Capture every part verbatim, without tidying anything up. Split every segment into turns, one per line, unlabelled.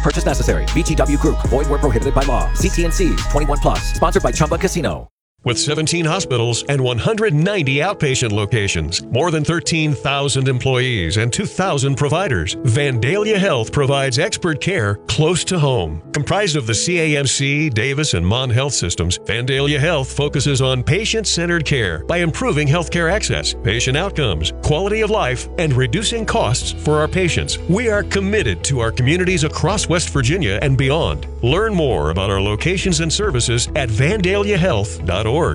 purchase necessary. V G W Group. Void where prohibited by law. See T N C. twenty-one plus. Sponsored by Chumba Casino.
With seventeen hospitals and one hundred ninety outpatient locations, more than thirteen thousand employees, and two thousand providers, Vandalia Health provides expert care close to home. Comprised of the C A M C, Davis, and Mon Health systems, Vandalia Health focuses on patient-centered care by improving healthcare access, patient outcomes, quality of life, and reducing costs for our patients. We are committed to our communities across West Virginia and beyond. Learn more about our locations and services at vandalia health dot org.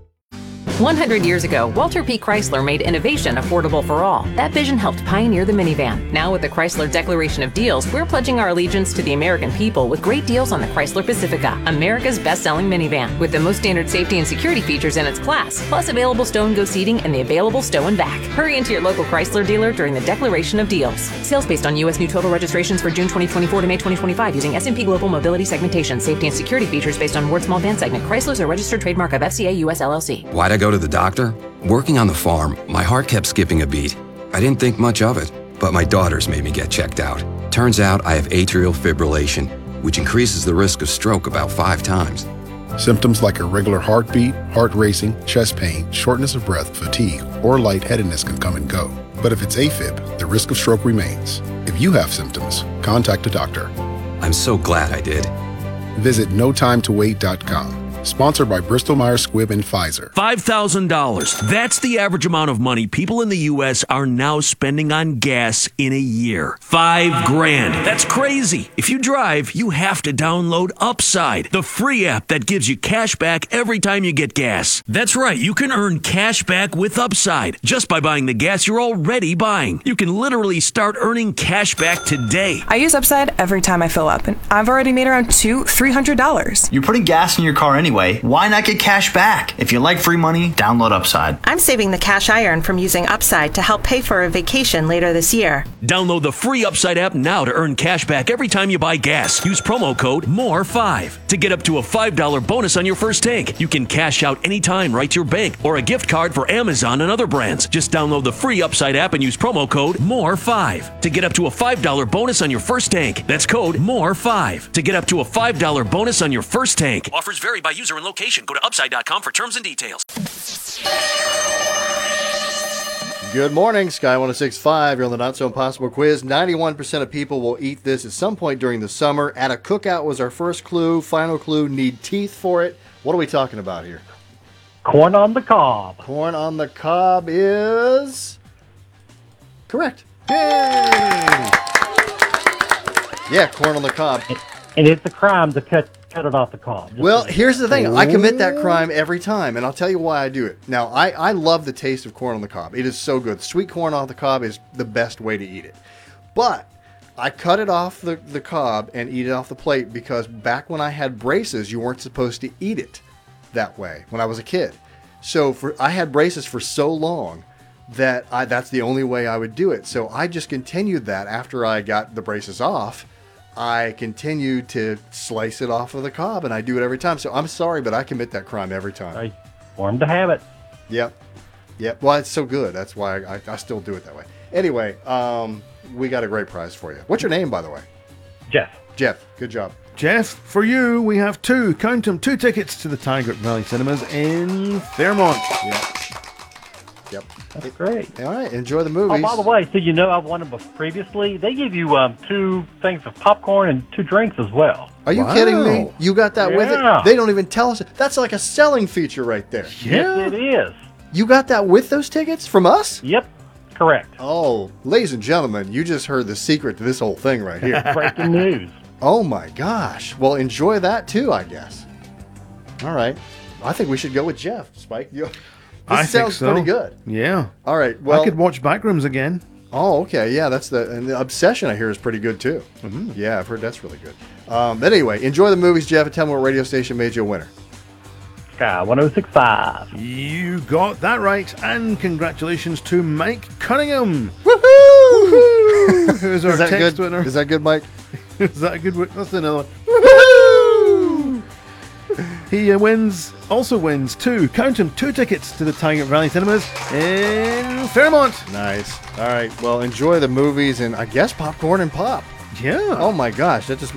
one hundred years ago, Walter P. Chrysler made innovation affordable for all. That vision helped pioneer the minivan. Now with the Chrysler Declaration of Deals, we're pledging our allegiance to the American people with great deals on the Chrysler Pacifica, America's best-selling minivan, with the most standard safety and security features in its class, plus available stow-and-go seating and the available stow and back. Hurry into your local Chrysler dealer during the Declaration of Deals. Sales based on U S new total registrations for June twenty twenty-four to May twenty twenty-five using S and P Global Mobility Segmentation. Safety and security features based on Ward Small Van Segment. Chrysler's a registered trademark of F C A U S L L C.
Why'd I go to the doctor? Working on the farm, my heart kept skipping a beat. I didn't think much of it, but my daughters made me get checked out. Turns out I have atrial fibrillation, which increases the risk of stroke about five times.
Symptoms like irregular heartbeat, heart racing, chest pain, shortness of breath, fatigue, or lightheadedness can come and go. But if it's AFib, the risk of stroke remains. If you have symptoms, contact a doctor.
I'm so glad I did.
Visit no time to wait dot com. Sponsored by Bristol Myers Squibb and Pfizer.
five thousand dollars. That's the average amount of money people in the U S are now spending on gas in a year. Five grand. That's crazy. If you drive, you have to download Upside, the free app that gives you cash back every time you get gas. That's right. You can earn cash back with Upside just by buying the gas you're already buying. You can literally start earning cash back today.
I use Upside every time I fill up, and I've already made around two, three hundred dollars.
You're putting gas in your car anyway. Why not get cash back? If you like free money, download Upside.
I'm saving the cash I earn from using Upside to help pay for a vacation later this year.
Download the free Upside app now to earn cash back every time you buy gas. Use promo code M O R E five to get up to a five dollar bonus on your first tank. You can cash out anytime right to your bank or a gift card for Amazon and other brands. Just download the free Upside app and use promo code M O R E five to get up to a five dollar bonus on your first tank. That's code M O R E five to get up to a five dollar bonus on your first tank. Offers vary by user and location. Go to upside dot com for terms and details.
Good morning, Sky one oh six point five. You're on the Not So Impossible quiz. ninety-one percent of people will eat this at some point during the summer. At a cookout was our first clue. Final clue, need teeth for it. What are we talking about here?
Corn on the cob.
Corn on the cob is correct. Yay! Yeah, corn on the cob.
And it's a crime to cut cut it off the cob. Just
Well,
so
here's the thing. I commit that crime every time, and I'll tell you why I do it. Now, I, I love the taste of corn on the cob. It is so good. Sweet corn off the cob is the best way to eat it. But I cut it off the, the cob and eat it off the plate because back when I had braces, you weren't supposed to eat it that way when I was a kid. So for I had braces for so long that I, that's the only way I would do it. So I just continued that after I got the braces off. I continue to slice it off of the cob, and I do it every time. So I'm sorry, but I commit that crime every time.
I formed a habit.
Yep. Yep. Well, it's so good. That's why I, I still do it that way. Anyway, um, we got a great prize for you. What's your name, by the way?
Jeff.
Jeff. Good job.
Jeff, for you, we have two, count them, two tickets to the Tiger Valley Cinemas in Fairmont.
Yep. Yep.
That's great.
All right. Enjoy the movies.
Oh, by the way, so you know I've won them previously. They give you um, two things of popcorn and two drinks as well.
Are you
Wow.
kidding me? You got that with
Yeah.
it? They don't even tell us. That's like a selling feature right there.
Yes, it is.
You got that with those tickets from us?
Yep. Correct.
Oh, ladies and gentlemen, you just heard the secret to this whole thing right here.
Breaking news.
Oh my gosh. Well, enjoy that too, I guess. All right. I think we should go with Jeff. Spike, you, this
I
sounds
think so.
pretty good.
Yeah.
All right. Well,
I could watch Backrooms again.
Oh, okay. Yeah, that's the and the Obsession I hear is pretty good too. Mm-hmm. Yeah, I've heard that's really good. Um, but anyway, enjoy the movies, Jeff, and tell me what radio station made you a winner.
Sky one oh six point five.
You got that right, and congratulations to Mike Cunningham.
Woohoo!
Who's our
Is that
text
good?
winner?
Is that good, Mike?
Is that a good one? That's another one. Woohoo! He uh, wins, also wins two, count him, two tickets to the Tiger Valley Cinemas in Fairmont.
Nice. All right. Well, enjoy the movies and I guess popcorn and pop.
Yeah.
Oh my gosh, that just